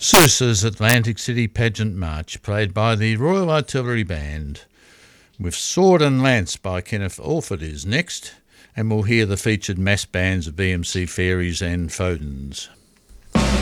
Sousa's Atlantic City Pageant March, played by the Royal Artillery Band, with Sword and Lance by Kenneth Alford is next, and we'll hear the featured mass bands of BMC Fairies and Fodens.